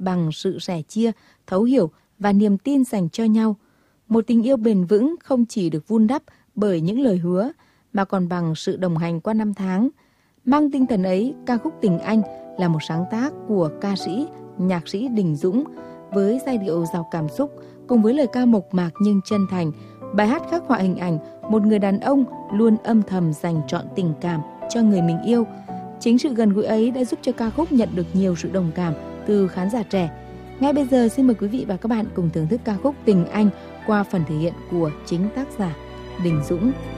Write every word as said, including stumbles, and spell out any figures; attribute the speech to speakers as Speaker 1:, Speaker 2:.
Speaker 1: bằng sự sẻ chia, thấu hiểu và niềm tin dành cho nhau. Một tình yêu bền vững không chỉ được vun đắp bởi những lời hứa, mà còn bằng sự đồng hành qua năm tháng. Mang tinh thần ấy, ca khúc Tình Anh là một sáng tác của ca sĩ, nhạc sĩ Đình Dũng với giai điệu giàu cảm xúc cùng với lời ca mộc mạc nhưng chân thành. Bài hát khắc họa hình ảnh một người đàn ông luôn âm thầm dành trọn tình cảm cho người mình yêu. Chính sự gần gũi ấy đã giúp cho ca khúc nhận được nhiều sự đồng cảm từ khán giả trẻ. Ngay bây giờ xin mời quý vị và các bạn cùng thưởng thức ca khúc Tình Anh qua phần thể hiện của chính tác giả Đình Dũng.